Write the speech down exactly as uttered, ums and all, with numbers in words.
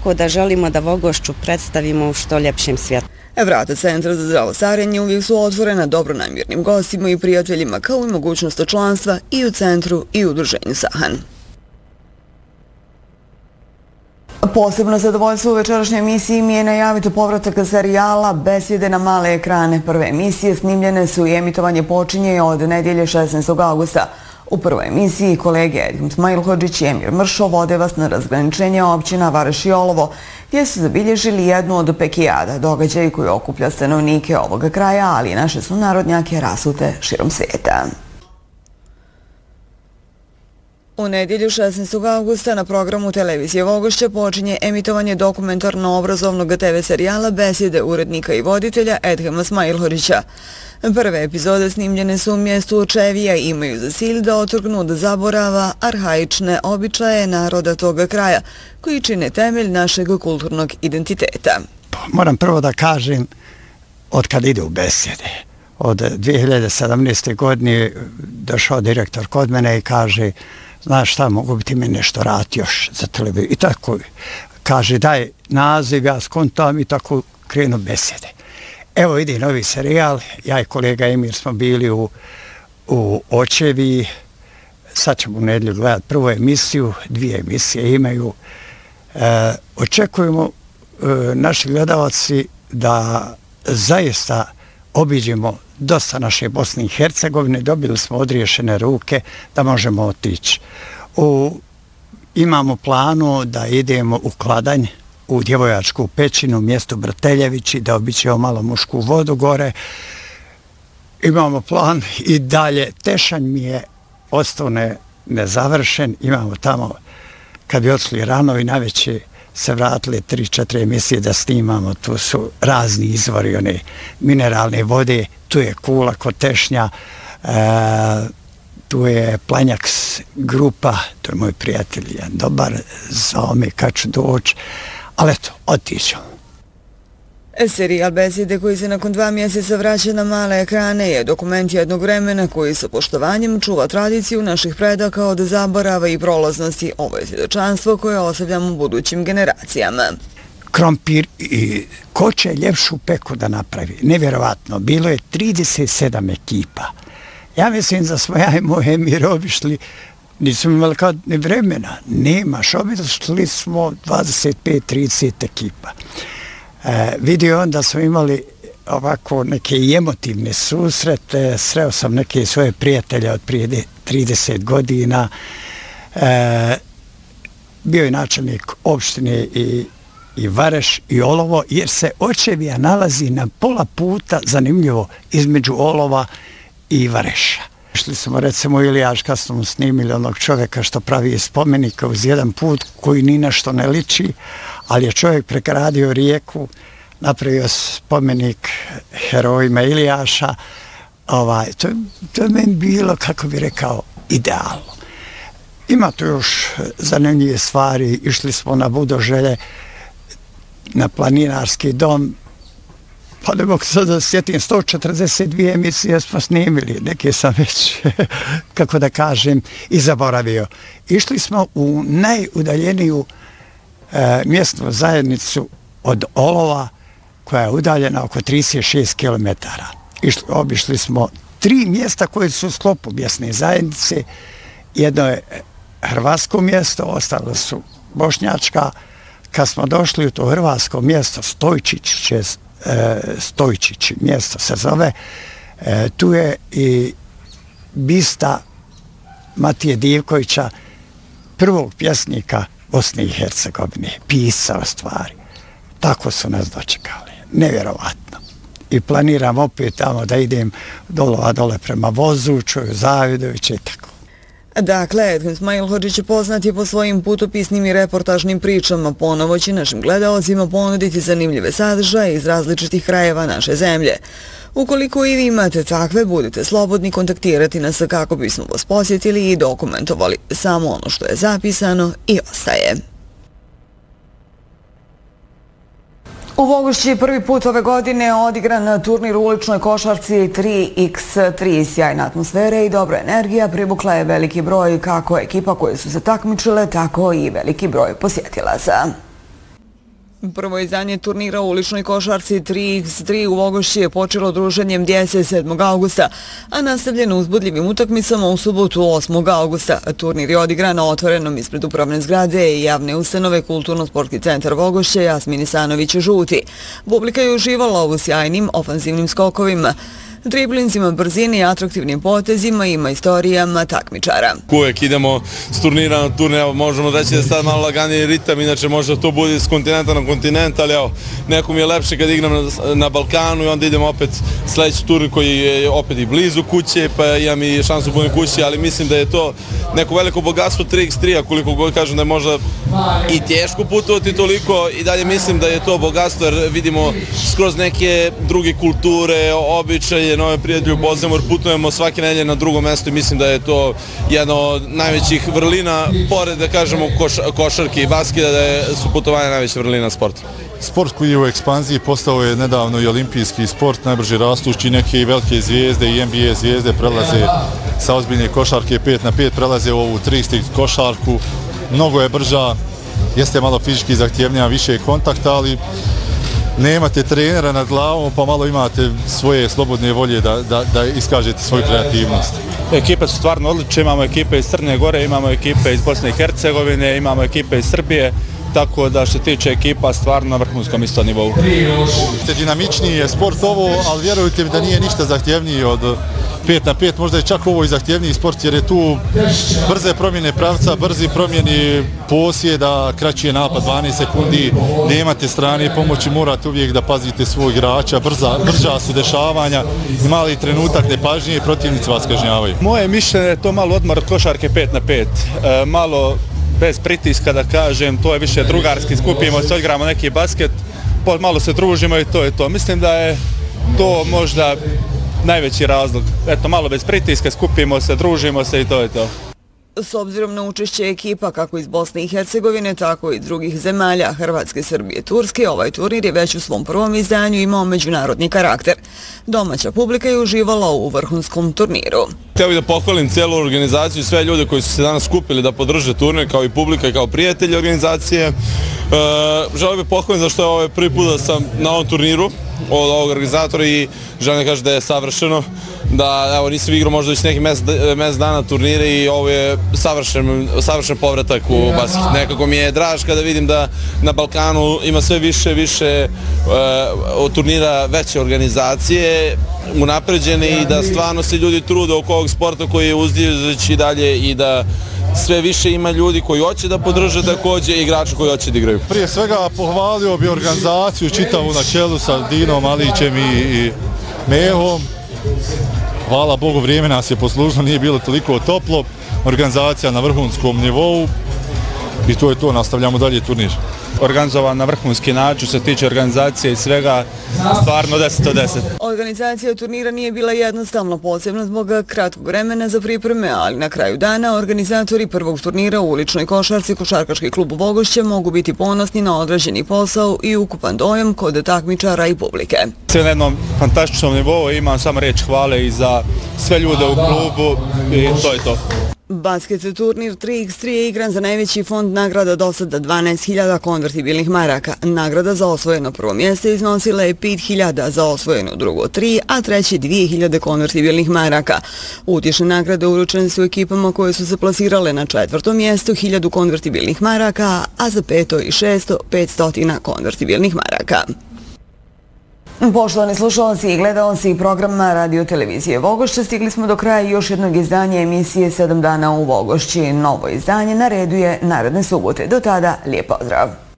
tako da želimo da Vogošću predstavimo u što ljepšem svijetu. Vrata Centra za zdravo starenje uvijek su otvorena dobronamjernim gostima i prijateljima, kao i mogućnost članstva i u centru i u udruženju Sahan. Posebno zadovoljstvo u večerašnjoj emisiji mi je najaviti povratak serijala Besjede na male ekrane. Prve emisije snimljene su i emitovanje počinje od nedjelje šesnaestog augusta. U prvoj emisiji kolege Edhim Smajlhodžić i Emir Mršo vode vas na razgraničenje općina Vareš i Olovo, gdje su zabilježili jednu od pekijada, događaj koji okuplja stanovnike ovoga kraja, ali i naše sunarodnjake rasute širom svijeta. U nedjelju šesnaestog augusta na programu televizije Vogošća počinje emitovanje dokumentarno-obrazovnog te ve serijala Besjede urednika i voditelja Edhima Smajlhorića. Prve epizode snimljene su u mjestu Očevija i imaju za cilj da otrgnu od zaborava arhaične običaje naroda toga kraja, koji čine temelj našeg kulturnog identiteta. Moram prvo da kažem, od kada ide u Besjede, od dvije hiljade sedamnaeste. godine došao direktor kod mene i kaže: znaš šta, mogu bi ti mi nešto raditi još za televiziju. I tako kaže, daj naziv, ja skontam i tako krenu Besjede. Evo ide novi serijal, ja i kolega Emir smo bili u, u Očevi, sad ćemo u nedjelju gledati prvu emisiju, dvije emisije imaju. E, očekujemo e, naši gledalci da zaista obiđemo dosta naše Bosne i Hercegovine, dobili smo odriješene ruke da možemo otići. U, imamo planu da idemo u Kladanj, u Djevojačku pećinu, mjestu Brateljevići, da obićemo malo mušku vodu gore. Imamo plan i dalje. Tešanj mi je ostao ne, nezavršen. Imamo tamo, kad bi otišli rano i naveće se vratili tri četiri emisije da snimamo. Tu su razni izvori, one mineralne vode, tu je Kula kod Tešnja, e, tu je Planjaks grupa, to je moj prijatelj, jedan dobar, zao me kad ću doći, ali eto, otiću. Serijal Besjede koji se nakon dva mjeseca vraća na male ekrane je dokument jednog vremena koji sa poštovanjem čuva tradiciju naših predaka od zaborava i prolaznosti. Ovo je svjedočanstvo koje ostavljamo budućim generacijama. Krompir i ko će ljepšu peku da napravi? Nevjerovatno, bilo je trideset sedam ekipa. Ja mislim da smo ja i moj Emir obišli, nismo imali kao ni vremena, nemaš, obišli smo dvadeset pet trideset ekipa. E, vidio on da smo imali ovako neke emotivne susrete, sreo sam neke svoje prijatelje od prije trideset godina, e, bio je načelnik opštine i, i Vareš i Olovo, jer se Očevija nalazi na pola puta, zanimljivo, između Olova i Vareša. Išli smo recimo u Ilijaš kad smo snimili onog čovjeka što pravi spomenika uz jedan put koji ni na što ne liči, ali je čovjek pregradio rijeku, napravio spomenik herojima Ilijaša. Ovaj, to, to je meni bilo, kako bi rekao, idealno. Ima tu još zanimljive stvari. Išli smo na Budoželje, na planinarski dom, pa ne mogu sad da sjetim, sto četrdeset dvije emisije smo snimili, neke sam već, kako da kažem, i zaboravio. Išli smo u najudaljeniju e, mjesnu zajednicu od Olova, koja je udaljena oko trideset šest kilometara. Išli, obišli smo tri mjesta koje su u sklopu mjesne zajednice. Jedno je hrvatsko mjesto, ostalo su bošnjačka. Kad smo došli u to hrvatsko mjesto, Stojčić će Stojčić mjesto se zove, e, tu je i bista Matije Divkovića, prvog pjesnika Bosne i Hercegovine, pisao stvari. Tako su nas dočekali, nevjerovatno. I planiram opet tamo da idem dolova dole prema Vozuću, Zavidovića i tako. Dakle, Edhim Smajlhodžić je poznat je po svojim putopisnim i reportažnim pričama. Ponovo će našim gledalcima ponuditi zanimljive sadržaje iz različitih krajeva naše zemlje. Ukoliko i vi imate takve, budite slobodni kontaktirati nas kako bismo vas posjetili i dokumentovali. Samo ono što je zapisano i ostaje. U Vogošći je prvi put ove godine odigran turnir u uličnoj košarci tri iks tri. Sjajna atmosfera i dobra energija privukla je veliki broj kako ekipa koje su se takmičile, tako i veliki broj posjetilaca. Prvo izdanje turnira u uličnoj košarci tri iks tri u Vogošći je počelo druženjem djece sedmog augusta, a nastavljeno uzbudljivim utakmicama u subotu osmog augusta. Turnir je odigran na otvorenom ispred upravne zgrade i javne ustanove Kulturno-sportski centar Vogošće Jasmini Sanović Žuti. Publika je uživala u sjajnim ofanzivnim skokovima, driblinzima, brzini i atraktivnim potezima i istorijama takmičara. Uvijek idemo s turnira na turnir, evo, možemo reći da je sad malo laganiji ritam, inače možda to bude s kontinenta na kontinent, ali evo, nekom je lepše kad igram na, na Balkanu i onda idemo opet sljedeći turnir koji je opet i blizu kuće, pa imam i šansu budem kući, ali mislim da je to neko veliko bogatstvo tri iks tri, a koliko god kažem da je možda i teško putovati toliko, i dalje mislim da je to bogatstvo jer vidimo skroz neke druge kulture, običaje, nove prijatelje upoznamo, jer putujemo svake nedelje na drugo mesto i mislim da je to jedna od najvećih vrlina, pored da kažemo koš, košarke i basketa, da je, su putovanja najveća vrlina sporta. Sport koji je u ekspanziji postao je nedavno i olimpijski sport, najbrže rastući, neke velike zvijezde i N B A zvijezde prelaze sa ozbiljne košarke pet na pet, prelaze u ovu tri iks tri košarku, mnogo je brža, jeste malo fizički zahtjevnija, više je kontakta, ali nemate trenera nad glavom, pa malo imate svoje slobodne volje da, da, da iskažete svoju kreativnost. Ekipe su stvarno odlične, imamo ekipe iz Crne Gore, imamo ekipe iz Bosne i Hercegovine, imamo ekipe iz Srbije, tako da što tiče ekipa stvarno na vrhunskom isto nivou. Ste dinamičniji je sport ovo, ali vjerujte mi da nije ništa zahtjevniji od pet na pet, možda je čak ovo i zahtjevniji sport jer je tu brze promjene pravca, brzi promjeni posjeda, kraći je napad dvanaest sekundi, nemate strane pomoći, morate uvijek da pazite svog igrača, brza, brža su dešavanja i mali trenutak nepažnje i protivnici vas kažnjavaju. Moje mišljenje je to malo odmor od košarke pet na pet, e, malo bez pritiska da kažem, to je više drugarski, skupimo se, igramo neki basket, malo se družimo i to je to. Mislim da je to možda najveći razlog. Eto, malo bez pritiska, skupimo se, družimo se i to je to. S obzirom na učešće ekipa kako iz Bosne i Hercegovine, tako i drugih zemalja, Hrvatske, Srbije, Turske, ovaj turnir je već u svom prvom izdanju imao međunarodni karakter. Domaća publika je uživala u vrhunskom turniru. Htio bih da pohvalim cijelu organizaciju i sve ljude koji su se danas skupili da podrže turnir, kao i publika i kao prijatelji organizacije. E, želim bih pohvalim zašto je ovo prvi put da sam na ovom turniru od ovog organizatora i želim da kažem da je savršeno, da evo nisam igrao možda već nekih mjesec dana turnire i ovo je savršen, savršen povratak u basket. Nekako mi je draž kada vidim da na Balkanu ima sve više više uh, turnira veće organizacije unapređene i da stvarno se ljudi trude oko ovog sporta koji je uzdižući dalje i da sve više ima ljudi koji hoće da podrže također i igrača koji hoće da igraju. Prije svega pohvalio bi organizaciju čitavu na čelu sa Dinom Alićem i, i Mehom. Hvala Bogu, vrijeme nas je poslužilo, nije bilo toliko toplo. Organizacija na vrhunskom nivou i to je to, nastavljamo dalje turnir. Organizovan na vrhunski način, se tiče organizacije i svega, stvarno deset od deset. Organizacija turnira nije bila jednostavna, posebno zbog kratkog vremena za pripreme, ali na kraju dana organizatori prvog turnira u uličnoj košarci Košarkaški klub u Vogošće mogu biti ponosni na odrađeni posao i ukupan dojam kod takmičara i publike. Sve na jednom fantastičnom nivou, imam samo riječ hvale i za sve ljude u klubu i to je to. Basket turnir tri iks tri je igran za najveći fond nagrada do sada dvanaest hiljada konvertibilnih maraka. Nagrada za osvojeno prvo mjesto iznosila je pet hiljada, za osvojeno drugo tri, a treće dvije hiljade konvertibilnih maraka. Utješne nagrade uručene su ekipama koje su se plasirale na četvrtom mjestu hiljadu konvertibilnih maraka, a za peto i šesto petsto konvertibilnih maraka. Poštovani slušalci i gledalci programa Radio Televizije Vogošće, stigli smo do kraja još jednog izdanja emisije sedam dana u Vogošći. Novo izdanje na redu je naredne subote. Do tada, lijep pozdrav!